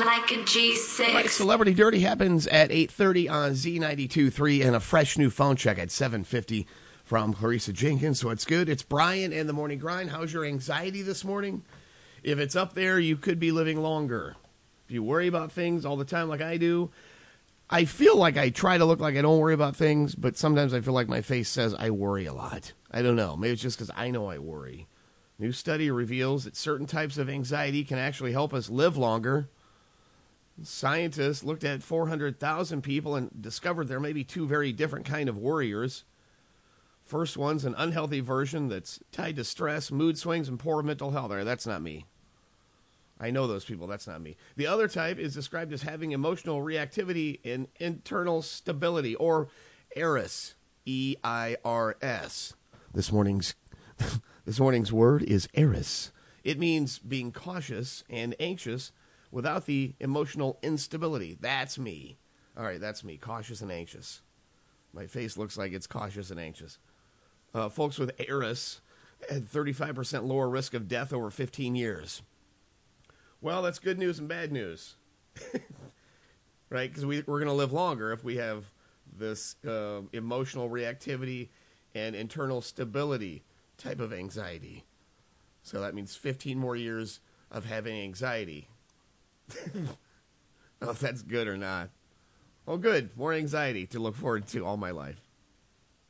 like a G6. All right, Celebrity Dirty happens at 8:30 on Z92.3, and a fresh new phone check at 7:50 from Clarissa Jenkins. So it's good. It's Brian and the Morning Grind. How's your anxiety this morning? If it's up there, you could be living longer. If you worry about things all the time like I do, I feel like I try to look like I don't worry about things, but sometimes I feel like my face says I worry a lot. I don't know. Maybe it's just because I know I worry. New study reveals that certain types of anxiety can actually help us live longer. Scientists looked at 400,000 people and discovered there may be two very different kind of worriers. First one's an unhealthy version that's tied to stress, mood swings, and poor mental health. That's not me. I know those people. That's not me. The other type is described as having emotional reactivity and internal stability, or EIRS, E-I-R-S. This morning's word is EIRS. It means being cautious and anxious without the emotional instability. That's me. All right, that's me, cautious and anxious. My face looks like it's cautious and anxious. Folks with EIRS had 35% lower risk of death over 15 years. Well, that's good news and bad news, right? Because we're going to live longer if we have this emotional reactivity and internal stability type of anxiety. So that means 15 more years of having anxiety. I don't know if that's good or not. Well, good. More anxiety to look forward to all my life.